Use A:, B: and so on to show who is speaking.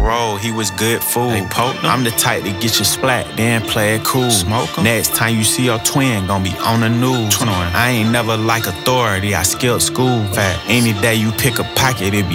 A: roll, he was good food. I'm the type to get you splat, then play it cool. Smoke 'em. Next time you see your twin, gon' be on the news. I ain't never like authority, I skipped school. Fact, any day you pick a pocket, it be